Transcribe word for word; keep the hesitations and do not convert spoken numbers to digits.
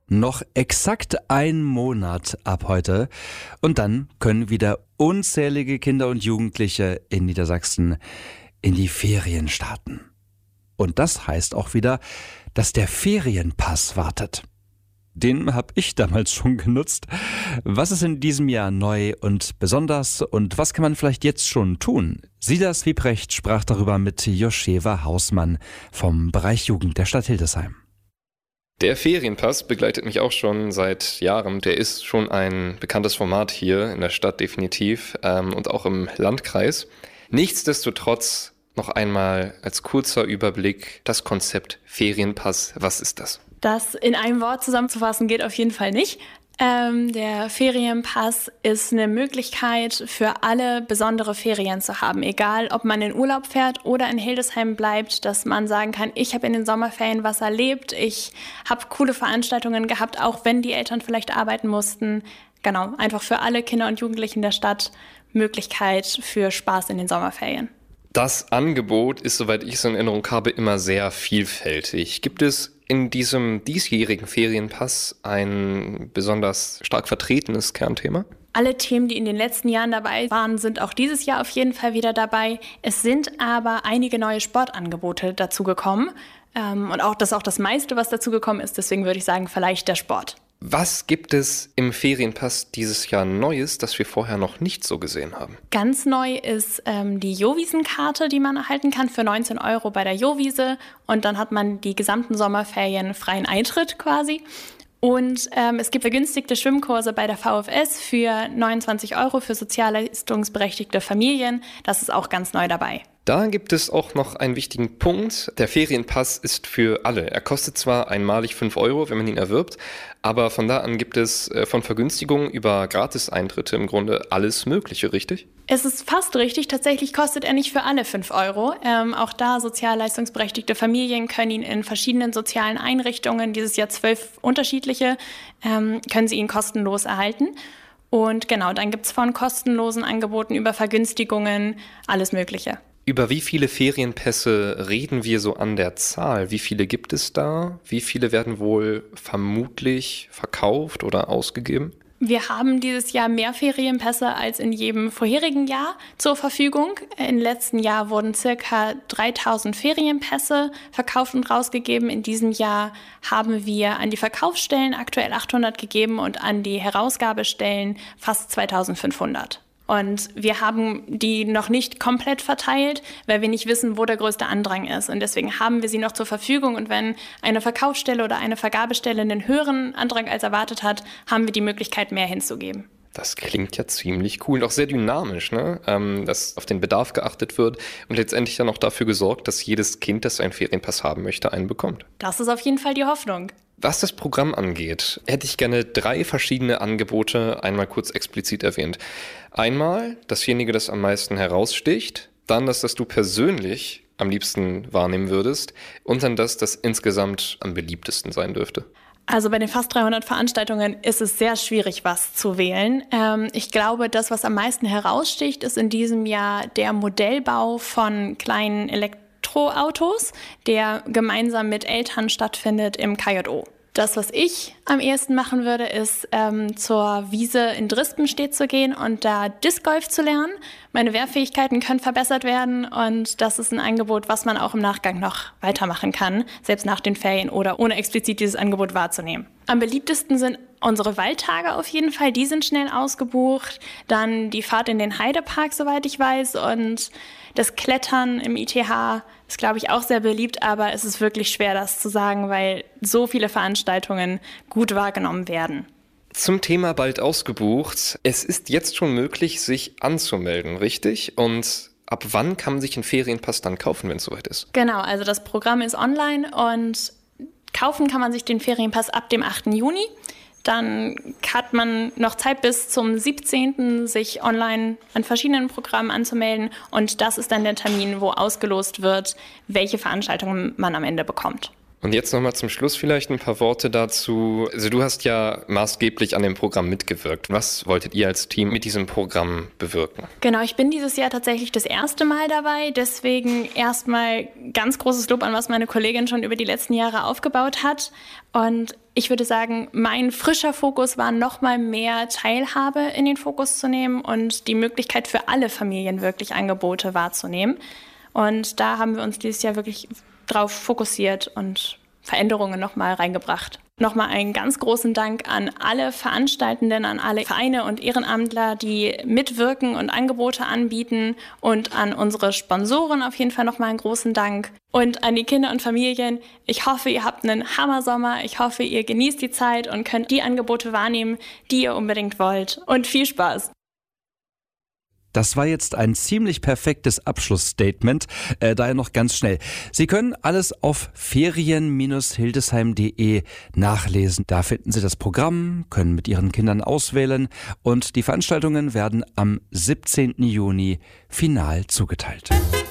Noch exakt ein Monat ab heute und dann können wieder unzählige Kinder und Jugendliche in Niedersachsen in die Ferien starten. Und das heißt auch wieder, dass der Ferienpass wartet. Den habe ich damals schon genutzt. Was ist in diesem Jahr neu und besonders und was kann man vielleicht jetzt schon tun? Silas Wiebrecht sprach darüber mit Joscheva Hausmann vom Bereich Jugend der Stadt Hildesheim. Der Ferienpass begleitet mich auch schon seit Jahren. Der ist schon ein bekanntes Format hier in der Stadt definitiv ähm, und auch im Landkreis. Nichtsdestotrotz noch einmal als kurzer Überblick das Konzept Ferienpass. Was ist das? Das in einem Wort zusammenzufassen geht auf jeden Fall nicht. Ähm, der Ferienpass ist eine Möglichkeit für alle besondere Ferien zu haben, egal ob man in Urlaub fährt oder in Hildesheim bleibt, dass man sagen kann, ich habe in den Sommerferien was erlebt, ich habe coole Veranstaltungen gehabt, auch wenn die Eltern vielleicht arbeiten mussten. Genau, einfach für alle Kinder und Jugendlichen der Stadt Möglichkeit für Spaß in den Sommerferien. Das Angebot ist, soweit ich es in Erinnerung habe, immer sehr vielfältig. Gibt es in diesem diesjährigen Ferienpass ein besonders stark vertretenes Kernthema? Alle Themen, die in den letzten Jahren dabei waren, sind auch dieses Jahr auf jeden Fall wieder dabei. Es sind aber einige neue Sportangebote dazugekommen. Ähm, und auch das ist auch das meiste, was dazugekommen ist. Deswegen würde ich sagen, vielleicht der Sport. Was gibt es im Ferienpass dieses Jahr Neues, das wir vorher noch nicht so gesehen haben? Ganz neu ist ähm, die Jowiesen-Karte, die man erhalten kann für neunzehn Euro bei der Jowiese. Und dann hat man die gesamten Sommerferien freien Eintritt quasi. Und ähm, es gibt vergünstigte Schwimmkurse bei der V F S für neunundzwanzig Euro für sozialleistungsberechtigte Familien. Das ist auch ganz neu dabei. Da gibt es auch noch einen wichtigen Punkt. Der Ferienpass ist für alle. Er kostet zwar einmalig fünf Euro, wenn man ihn erwirbt, aber von da an gibt es äh, von Vergünstigungen über Gratiseintritte im Grunde alles Mögliche, richtig? Es ist fast richtig. Tatsächlich kostet er nicht für alle fünf Euro. Ähm, auch da sozialleistungsberechtigte Familien können ihn in verschiedenen sozialen Einrichtungen, dieses Jahr zwölf unterschiedliche, ähm, können sie ihn kostenlos erhalten. Und genau, dann gibt es von kostenlosen Angeboten über Vergünstigungen alles Mögliche. Über wie viele Ferienpässe reden wir so an der Zahl? Wie viele gibt es da? Wie viele werden wohl vermutlich verkauft oder ausgegeben? Wir haben dieses Jahr mehr Ferienpässe als in jedem vorherigen Jahr zur Verfügung. Im letzten Jahr wurden circa dreitausend Ferienpässe verkauft und rausgegeben. In diesem Jahr haben wir an die Verkaufsstellen aktuell achthundert gegeben und an die Herausgabestellen fast zweitausendfünfhundert. Und wir haben die noch nicht komplett verteilt, weil wir nicht wissen, wo der größte Andrang ist. Und deswegen haben wir sie noch zur Verfügung. Und wenn eine Verkaufsstelle oder eine Vergabestelle einen höheren Andrang als erwartet hat, haben wir die Möglichkeit, mehr hinzugeben. Das klingt ja ziemlich cool und auch sehr dynamisch, ne? Ähm, dass auf den Bedarf geachtet wird und letztendlich dann auch dafür gesorgt, dass jedes Kind, das einen Ferienpass haben möchte, einen bekommt. Das ist auf jeden Fall die Hoffnung. Was das Programm angeht, hätte ich gerne drei verschiedene Angebote einmal kurz explizit erwähnt. Einmal dasjenige, das am meisten heraussticht, dann das, das du persönlich am liebsten wahrnehmen würdest und dann das, das insgesamt am beliebtesten sein dürfte. Also bei den fast dreihundert Veranstaltungen ist es sehr schwierig, was zu wählen. Ähm, ich glaube, das, was am meisten heraussticht, ist in diesem Jahr der Modellbau von kleinen Elektroautos, der gemeinsam mit Eltern stattfindet im K J O. Das, was ich am ehesten machen würde, ist ähm, zur Wiese in Drispenstedt zu gehen und da Disc Golf zu lernen. Meine Wehrfähigkeiten können verbessert werden und das ist ein Angebot, was man auch im Nachgang noch weitermachen kann, selbst nach den Ferien oder ohne explizit dieses Angebot wahrzunehmen. Am beliebtesten sind unsere Waldtage auf jeden Fall, die sind schnell ausgebucht. Dann die Fahrt in den Heidepark, soweit ich weiß, und das Klettern im I T H ist, glaube ich, auch sehr beliebt, aber es ist wirklich schwer, das zu sagen, weil so viele Veranstaltungen gut wahrgenommen werden. Zum Thema bald ausgebucht. Es ist jetzt schon möglich, sich anzumelden, richtig? Und ab wann kann man sich einen Ferienpass dann kaufen, wenn es soweit ist? Genau, also das Programm ist online und kaufen kann man sich den Ferienpass ab dem achten Juni. Dann hat man noch Zeit bis zum siebzehnten sich online an verschiedenen Programmen anzumelden. Und das ist dann der Termin, wo ausgelost wird, welche Veranstaltungen man am Ende bekommt. Und jetzt nochmal zum Schluss vielleicht ein paar Worte dazu. Also du hast ja maßgeblich an dem Programm mitgewirkt. Was wolltet ihr als Team mit diesem Programm bewirken? Genau, ich bin dieses Jahr tatsächlich das erste Mal dabei. Deswegen erstmal ganz großes Lob an was meine Kollegin schon über die letzten Jahre aufgebaut hat. Und ich würde sagen, mein frischer Fokus war nochmal mehr Teilhabe in den Fokus zu nehmen und die Möglichkeit für alle Familien wirklich Angebote wahrzunehmen. Und da haben wir uns dieses Jahr wirklich drauf fokussiert und Veränderungen nochmal reingebracht. Nochmal einen ganz großen Dank an alle Veranstaltenden, an alle Vereine und Ehrenamtler, die mitwirken und Angebote anbieten, und an unsere Sponsoren auf jeden Fall nochmal einen großen Dank. Und an die Kinder und Familien, ich hoffe, ihr habt einen Hammersommer, ich hoffe, ihr genießt die Zeit und könnt die Angebote wahrnehmen, die ihr unbedingt wollt. Und viel Spaß! Das war jetzt ein ziemlich perfektes Abschlussstatement, äh, daher noch ganz schnell. Sie können alles auf ferien Bindestrich hildesheim punkt de nachlesen. Da finden Sie das Programm, können mit Ihren Kindern auswählen und die Veranstaltungen werden am siebzehnten Juni final zugeteilt.